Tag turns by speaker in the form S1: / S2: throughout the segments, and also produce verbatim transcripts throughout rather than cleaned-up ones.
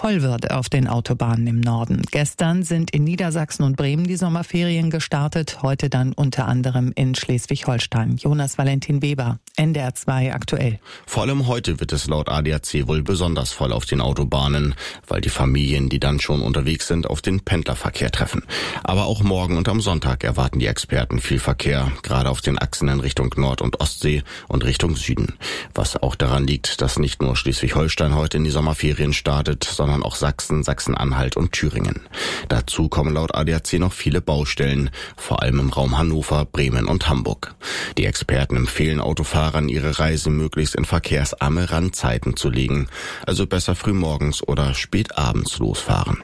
S1: voll wird auf den Autobahnen im Norden. Gestern sind in Niedersachsen und Bremen die Sommerferien gestartet, heute dann unter anderem in Schleswig-Holstein. Jonas Valentin Weber, N D R zwei aktuell.
S2: Vor allem heute wird es laut A D A C wohl besonders voll auf den Autobahnen, weil die Familien, die dann schon unterwegs sind, auf den Pendlerverkehr treffen. Aber auch morgen und am Sonntag erwarten die Experten viel Verkehr, gerade auf den Achsen in Richtung Nord- und Ostsee und Richtung Süden. Was auch daran liegt, dass nicht nur Schleswig-Holstein heute in die Sommerferien startet, sondern auch Sachsen, Sachsen-Anhalt und Thüringen. Dazu kommen laut A D A C noch viele Baustellen, vor allem im Raum Hannover, Bremen und Hamburg. Die Experten empfehlen Autofahrern, ihre Reise möglichst in verkehrsarme Randzeiten zu legen, also besser frühmorgens oder spät abends losfahren.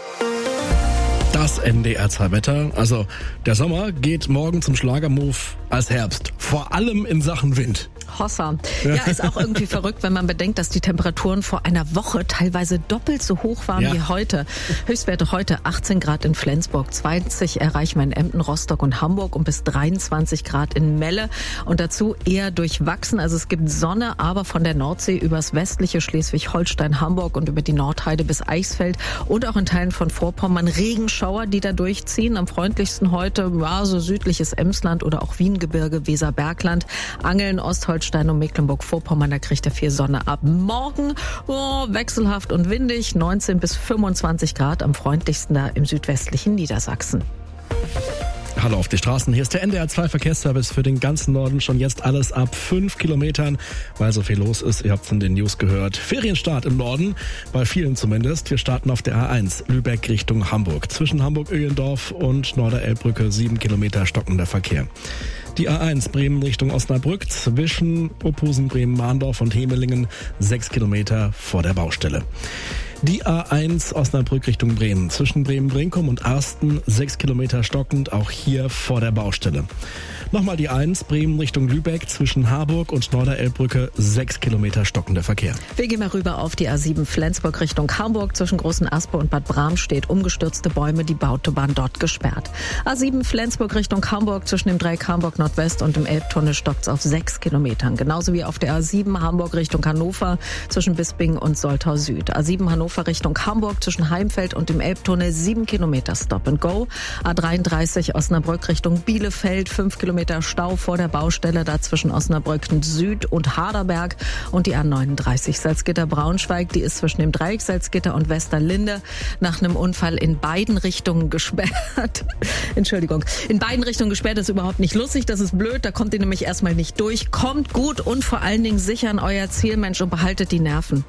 S3: Das N D R zwei Wetter. Also der Sommer geht morgen zum Schlagermove als Herbst. Vor allem in Sachen Wind.
S4: Hossa. Ja, ist auch irgendwie verrückt, wenn man bedenkt, dass die Temperaturen vor einer Woche teilweise doppelt so hoch waren ja. wie heute. Höchstwerte heute achtzehn Grad in Flensburg, zwanzig erreichen wir in Emden, Rostock und Hamburg und bis dreiundzwanzig Grad in Melle. Und dazu eher durchwachsen. Also es gibt Sonne, aber von der Nordsee übers westliche Schleswig-Holstein, Hamburg und über die Nordheide bis Eichsfeld und auch in Teilen von Vorpommern Regenschauer, die da durchziehen. Am freundlichsten heute war so südliches Emsland oder auch Wiengebirge, Weserbergland, Angeln, Ostholstein und Mecklenburg-Vorpommern, da kriegt er viel Sonne ab. Morgen oh, wechselhaft und windig, neunzehn bis fünfundzwanzig Grad, am freundlichsten da im südwestlichen Niedersachsen.
S3: Hallo auf die Straßen, hier ist der N D R zwei Verkehrsservice für den ganzen Norden. Schon jetzt alles ab fünf Kilometern, weil so viel los ist. Ihr habt es in den News gehört. Ferienstart im Norden, bei vielen zumindest. Wir starten auf der A eins, Lübeck Richtung Hamburg. Zwischen Hamburg-Öhlendorf und Norderelbbrücke sieben Kilometer stockender Verkehr. Die A eins Bremen Richtung Osnabrück zwischen Ophusen, Bremen-Mahndorf und Hemelingen sechs Kilometer vor der Baustelle. Die A eins Osnabrück Richtung Bremen zwischen Bremen-Brinkum und Arsten sechs Kilometer stockend, auch hier vor der Baustelle. Nochmal die eins Bremen Richtung Lübeck zwischen Harburg und Norderelbbrücke sechs Kilometer stockender Verkehr.
S4: Wir gehen mal rüber auf die A sieben Flensburg Richtung Hamburg. Zwischen Großen Aspe und Bad Bram steht umgestürzte Bäume, die Autobahn dort gesperrt. A sieben Flensburg Richtung Hamburg zwischen dem Dreieck Hamburg Nordwest und dem Elbtunnel stockt's auf sechs Kilometern. Genauso wie auf der A sieben Hamburg Richtung Hannover zwischen Bisping und Soltau Süd. A sieben Hannover Richtung Hamburg zwischen Heimfeld und dem Elbtunnel sieben Kilometer Stop and Go. A dreiunddreißig Osnabrück Richtung Bielefeld fünf Kilometer Stau vor der Baustelle, da zwischen Osnabrück Süd und Harderberg. Und die A neununddreißig Salzgitter-Braunschweig, die ist zwischen dem Dreieck Salzgitter und Westerlinde nach einem Unfall in beiden Richtungen gesperrt. Entschuldigung. In beiden Richtungen gesperrt ist überhaupt nicht lustig, das ist blöd, da kommt ihr nämlich erstmal nicht durch. Kommt gut und vor allen Dingen sicher an euer Ziel, Mensch, und behaltet die Nerven.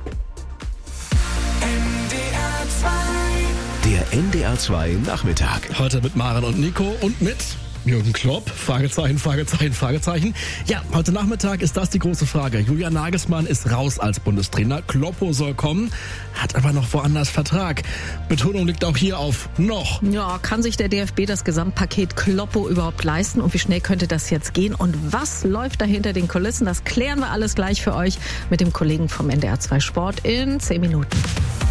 S5: Der N D R zwei Nachmittag.
S3: Heute mit Maren und Nico und mit Jürgen Klopp, Fragezeichen, Fragezeichen, Fragezeichen. Ja, heute Nachmittag ist das die große Frage. Julian Nagelsmann ist raus als Bundestrainer. Kloppo soll kommen, hat aber noch woanders Vertrag. Betonung liegt auch hier auf noch.
S4: Ja, kann sich der D F B das Gesamtpaket Kloppo überhaupt leisten? Und wie schnell könnte das jetzt gehen? Und was läuft da hinter den Kulissen? Das klären wir alles gleich für euch mit dem Kollegen vom N D R zwei Sport in zehn Minuten.